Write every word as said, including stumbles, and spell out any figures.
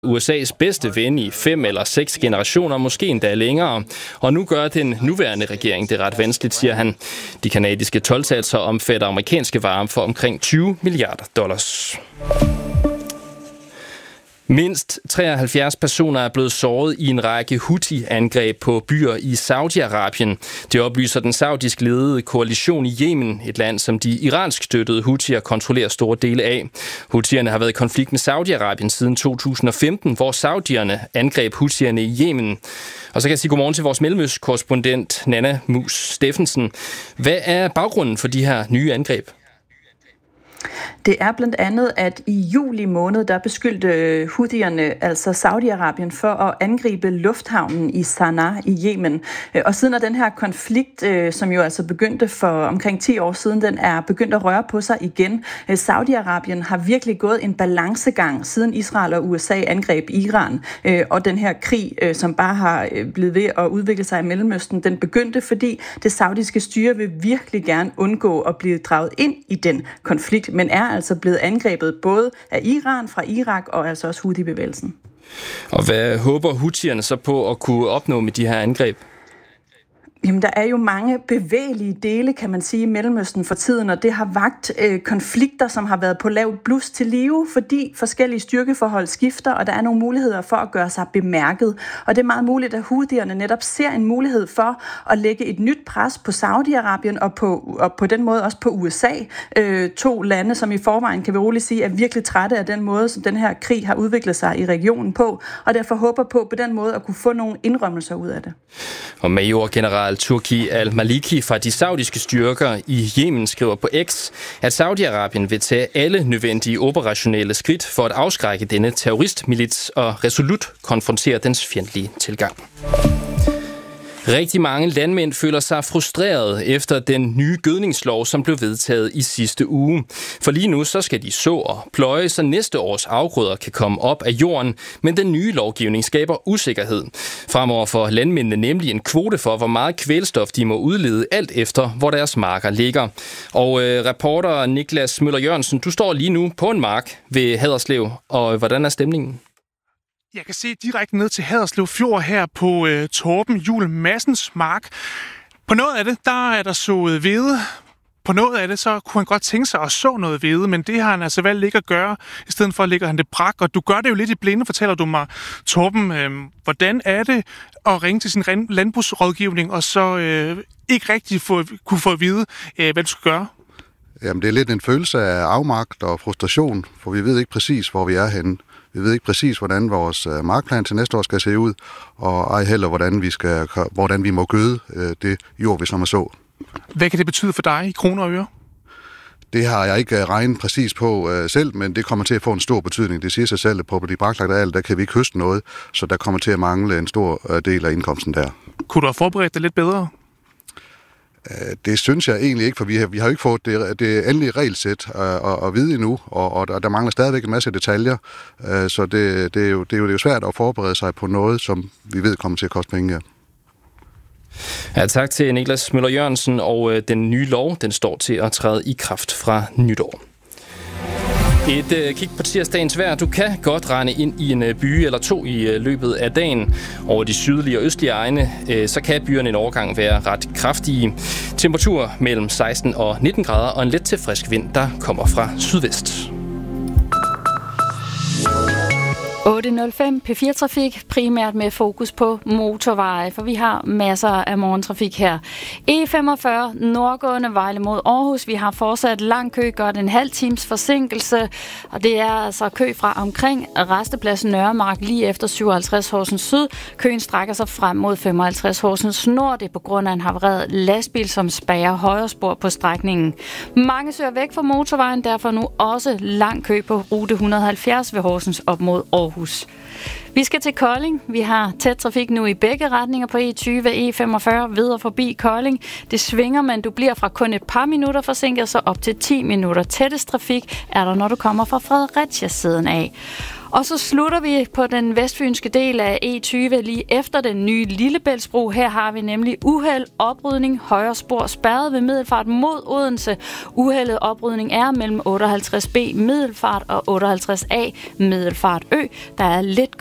U S A's bedste ven i fem eller seks generationer, måske endda længere. Og nu gør den nuværende regering det ret vanskeligt, siger han. De kanadiske toldsatser omfatter amerikanske varer for omkring tyve milliarder dollars. Mindst treoghalvfjerds personer er blevet såret i en række Houthi-angreb på byer i Saudi-Arabien. Det oplyser den saudisk ledede koalition i Yemen, et land, som de iransk støttede Houthier kontrollerer store dele af. Houthierne har været i konflikt med Saudi-Arabien siden to tusind og femten, hvor saudierne angreb Houthierne i Yemen. Og så kan jeg sige godmorgen til vores mellemøstkorrespondent Nanna Mus Steffensen. Hvad er baggrunden for de her nye angreb? Det er blandt andet, at i juli måned, der beskyldte Houthierne, altså Saudi-Arabien, for at angribe lufthavnen i Sanaa i Yemen. Og siden af den her konflikt, som jo altså begyndte for omkring ti år siden, den er begyndt at røre på sig igen. Saudi-Arabien har virkelig gået en balancegang, siden Israel og U S A angreb Iran. Og den her krig, som bare har blevet ved at udvikle sig i Mellemøsten, den begyndte, fordi det saudiske styre vil virkelig gerne undgå at blive draget ind i den konflikt, men er altså blevet angrebet både af Iran, fra Irak og altså også Houthi-bevægelsen. Og hvad håber Houthierne så på at kunne opnå med de her angreb? Jamen, der er jo mange bevægelige dele, kan man sige, i Mellemøsten for tiden, og det har vakt øh, konflikter, som har været på lavt blus til live, fordi forskellige styrkeforhold skifter, og der er nogle muligheder for at gøre sig bemærket. Og det er meget muligt, at Houthierne netop ser en mulighed for at lægge et nyt pres på Saudi-Arabien og på, og på den måde også på U S A. Øh, to lande, som i forvejen, kan vi roligt sige, er virkelig trætte af den måde, som den her krig har udviklet sig i regionen på, og derfor håber på på den måde at kunne få nogle indrømmelser ud af det. Og major general Turki al-Maliki fra de saudiske styrker i Yemen skriver på X, at Saudi-Arabien vil tage alle nødvendige operationelle skridt for at afskrække denne terroristmilits og resolut konfrontere dens fjendtlige tilgang. Rigtig mange landmænd føler sig frustreret efter den nye gødningslov, som blev vedtaget i sidste uge. For lige nu så skal de så og pløje, så næste års afgrøder kan komme op af jorden, men den nye lovgivning skaber usikkerhed. Fremover får landmændene nemlig en kvote for, hvor meget kvælstof de må udlede, alt efter hvor deres marker ligger. Og øh, reporter Niklas Møller Jørgensen, du står lige nu på en mark ved Haderslev, og hvordan er stemningen? Jeg kan se direkte ned til Haderslev Fjord her på øh, Torben Juel Madsens mark. På noget af det, der er der sået hvede. På noget af det, så kunne han godt tænke sig at så noget hvede, men det har han altså valgt ikke at gøre. I stedet for ligger han det brak, og du gør det jo lidt i blinde, fortæller du mig. Torben, øh, hvordan er det at ringe til sin landbrugsrådgivning, og så øh, ikke rigtig få, kunne få at vide, øh, hvad du skal gøre? Jamen, det er lidt en følelse af afmagt og frustration, for vi ved ikke præcis, hvor vi er henne. Vi ved ikke præcis, hvordan vores markplan til næste år skal se ud, og ej heller, hvordan vi, skal, hvordan vi må gøde det jord, vi som er så. Hvad kan det betyde for dig i kroner og øre? Det har jeg ikke regnet præcis på uh, selv, men det kommer til at få en stor betydning. Det siger sig selv, at på de braklagte arealer, der kan vi ikke høste noget, så der kommer til at mangle en stor uh, del af indkomsten der. Kunne du have forberedt dig lidt bedre? Det synes jeg egentlig ikke, for vi har, vi har jo ikke fået det, det endelige regelsæt at, at, at vide endnu, og, og der, der mangler stadigvæk en masse detaljer, så det, det, er jo, det, er jo, det er jo svært at forberede sig på noget, som vi ved kommer til at koste penge. Ja, tak til Niklas Møller Jørgensen, og øh, den nye lov, den står til at træde i kraft fra nytår. Et øh, kig på tirsdagens vejr. Du kan godt rende ind i en øh, by eller to i øh, løbet af dagen. Over de sydlige og østlige egne, øh, så kan byerne en overgang være ret kraftige. Temperatur mellem seksten og nitten grader og en let til frisk vind, der kommer fra sydvest. otte nul fem P fire Trafik, primært med fokus på motorveje, for vi har masser af morgentrafik her. E femogfyrre, nordgående Vejle mod Aarhus. Vi har fortsat lang kø, godt en halv times forsinkelse, og det er altså kø fra omkring rastepladsen Nørremark lige efter syvoghalvtreds Horsens Syd. Køen strækker sig frem mod femoghalvtreds Horsens Nord. Det er på grund af en havareret lastbil, som spærrer højre spor på strækningen. Mange søger væk fra motorvejen, derfor nu også lang kø på rute et hundrede og halvfjerds ved Horsens op mod Aarhus. Vi skal til Kolding. Vi har tæt trafik nu i begge retninger på E tyve, E femogfyrre, videre forbi Kolding. Det svinger, men du bliver fra kun et par minutter forsinket, så op til ti minutter. Tættest trafik er der, når du kommer fra Fredericia siden af. Og så slutter vi på den vestfynske del af E tyve lige efter den nye Lillebæltsbro. Her har vi nemlig uheld, oprydning, højre spor spærret ved Middelfart mod Odense. Uheldet oprydning er mellem otteoghalvtreds B Middelfart og otteoghalvtreds A Middelfart Ø. Der er lidt